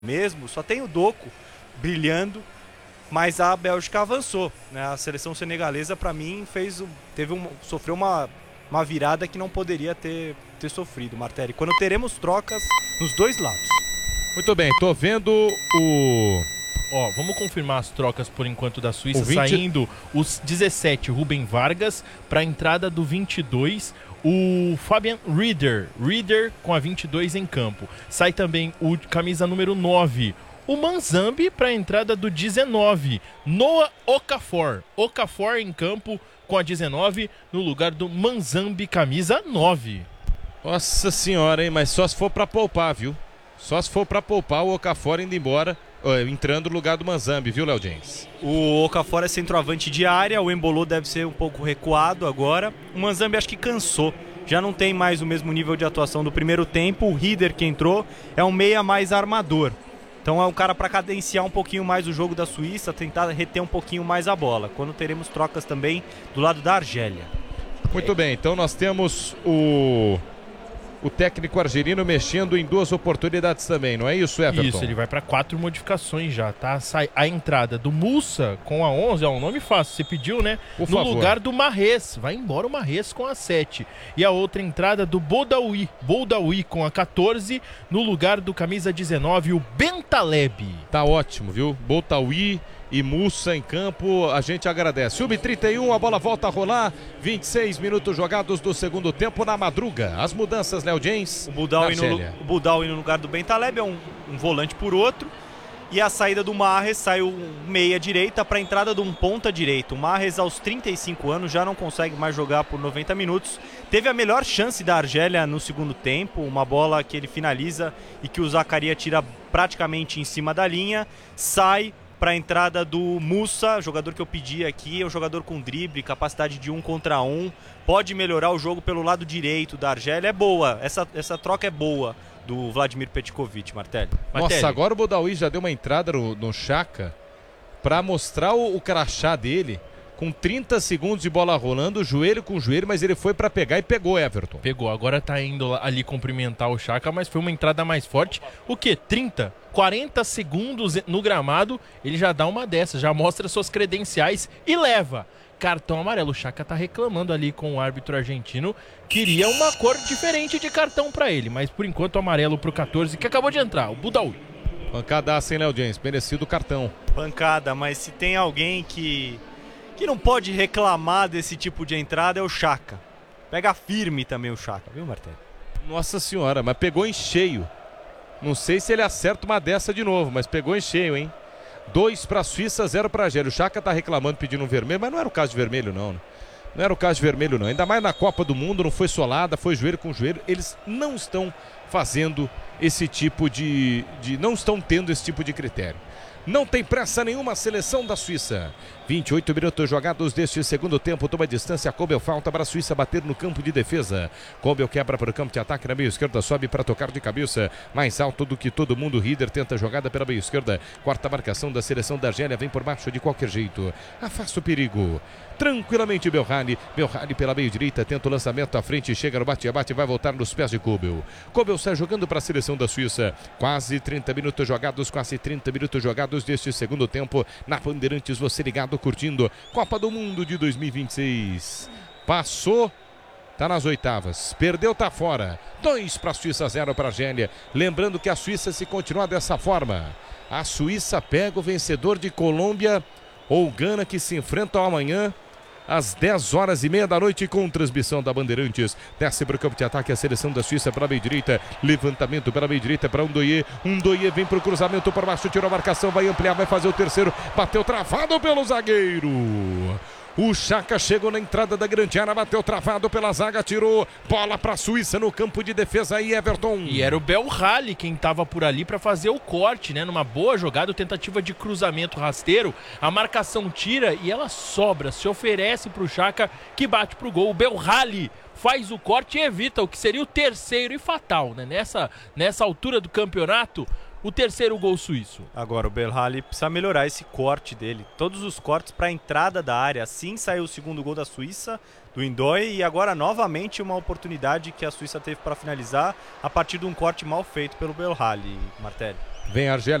mesmo, só tem o Doku brilhando, mas a Bélgica avançou, né? A seleção senegalesa, para mim, sofreu uma virada que não poderia ter sofrido, Martelli. Quando teremos trocas nos dois lados. Muito bem, tô vendo o... Vamos confirmar as trocas por enquanto da Suíça. 20... Saindo os 17, Rubem Vargas, para a entrada do 22, o Fabian Rieder com a 22 em campo. Sai também o camisa número 9, o Manzambi, para a entrada do 19, Noah Okafor em campo com a 19 no lugar do Manzambi, camisa 9. Nossa senhora, hein? Mas só se for para poupar, viu? Só se for para poupar o Okafor indo embora, entrando no lugar do Manzambi, viu, Léo Jens? O Okafor é centroavante de área, o Embolo deve ser um pouco recuado agora. O Manzambi acho que cansou, já não tem mais o mesmo nível de atuação do primeiro tempo. O Rieder que entrou é um meia mais armador. Então é um cara para cadenciar um pouquinho mais o jogo da Suíça, tentar reter um pouquinho mais a bola. Quando teremos trocas também do lado da Argélia. Muito bem, então nós temos o técnico argelino mexendo em duas oportunidades também, não é isso, Everton? Isso, ele vai para 4 modificações já, tá? Sai a entrada do Mussa com a 11, um nome fácil, você pediu, né? Por no favor. Lugar do Mahrez, vai embora o Mahrez com a 7. E a outra entrada do Boldaoui com a 14, no lugar do camisa 19, o Bentaleb. Tá ótimo, viu? Boldaoui e Mussa em campo, a gente agradece. Sub-31, a bola volta a rolar, 26 minutos jogados do segundo tempo na madruga. As mudanças, Léo Jens. O Boldaoui no lugar do Bentaleb é um volante por outro. E a saída do Mahrez, saiu um meia direita para a entrada de um ponta direito. O Mahrez, aos 35 anos, já não consegue mais jogar por 90 minutos. Teve a melhor chance da Argélia no segundo tempo, uma bola que ele finaliza e que o Zakaria tira praticamente em cima da linha. Sai para a entrada do Mussa, jogador que eu pedi aqui, é um jogador com drible, capacidade de 1 contra 1, pode melhorar o jogo pelo lado direito da Argélia, é boa, essa troca é boa do Vladimir Petkovic, Martelli. Nossa, agora o Boldaoui já deu uma entrada no Xhaka para mostrar o crachá dele, com 30 segundos de bola rolando, joelho com joelho, mas ele foi para pegar e pegou, Everton. Pegou, agora tá indo ali cumprimentar o Xhaka, mas foi uma entrada mais forte. O quê? 40 segundos no gramado, ele já dá uma dessas, já mostra suas credenciais e leva cartão amarelo. O Xhaka tá reclamando ali com o árbitro argentino, queria uma cor diferente de cartão para ele, mas por enquanto amarelo pro 14, que acabou de entrar, o Boldaoui. Pancadaça, hein, Léo Jens? Merecido cartão. Pancada, mas se tem alguém que não pode reclamar desse tipo de entrada é o Xhaka. Pega firme também o Xhaka, viu, Martelli? Nossa senhora, mas pegou em cheio. Não sei se ele acerta uma dessa de novo, mas pegou em cheio, hein? 2 para a Suíça, 0 para a Argélia. O Xhaka tá reclamando, pedindo um vermelho, mas não era o caso de vermelho, não, né? Não era o caso de vermelho, não. Ainda mais na Copa do Mundo, não foi solada, foi joelho com joelho. Eles não estão fazendo esse tipo de... não estão tendo esse tipo de critério. Não tem pressa nenhuma a seleção da Suíça. 28 minutos jogados deste segundo tempo. Toma distância, Kobel falta para a Suíça bater no campo de defesa. Kobel quebra para o campo de ataque na meia esquerda, sobe para tocar de cabeça. Mais alto do que todo mundo, Rieder tenta a jogada pela meia esquerda. Quarta marcação da seleção da Argélia, vem por baixo de qualquer jeito. Afasta o perigo. Tranquilamente Belhali pela meia direita, tenta o lançamento à frente, chega no bate-bate, vai voltar nos pés de Kobel. Kobel sai jogando para a seleção da Suíça. Quase 30 minutos jogados deste segundo tempo na Bandeirantes, você ligado, curtindo Copa do Mundo de 2026. Passou, tá nas oitavas, perdeu, tá fora. 2 para a Suíça, 0 para a Argélia. Lembrando que a Suíça, se continuar dessa forma, a Suíça pega o vencedor de Colômbia ou Gana, que se enfrentam amanhã às 10h30 da noite, com transmissão da Bandeirantes. Desce para o campo de ataque a seleção da Suíça para a meia direita. Levantamento pela meia direita para Ndoye. Ndoye vem para o cruzamento por baixo, tirou a marcação, vai ampliar, vai fazer o terceiro. Bateu travado pelo zagueiro. O Xhaka chegou na entrada da grande área, bateu travado pela zaga, tirou bola para a Suíça no campo de defesa aí, Everton. E era o Belhali quem estava por ali para fazer o corte, né? Numa boa jogada, tentativa de cruzamento rasteiro, a marcação tira e ela sobra, se oferece para o Xhaka, que bate para o gol. O Belhali faz o corte e evita o que seria o terceiro e fatal, né? Nessa altura do campeonato, O terceiro gol suíço. Agora o Berhalli precisa melhorar esse corte dele. Todos os cortes para a entrada da área. Assim saiu o segundo gol da Suíça, do Indoy, e agora novamente uma oportunidade que a Suíça teve para finalizar a partir de um corte mal feito pelo Berhalli, Martelli. Vem Argélia.